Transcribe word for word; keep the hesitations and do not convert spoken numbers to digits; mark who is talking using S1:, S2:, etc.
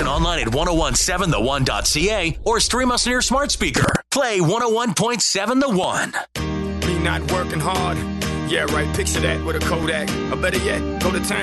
S1: Listen online at ten seventeen the one dot c a or stream us on your smart speaker. Play one oh one point seven The One.
S2: Me not working hard. Yeah, right. Picture that with a Kodak. Or better yet, go to town.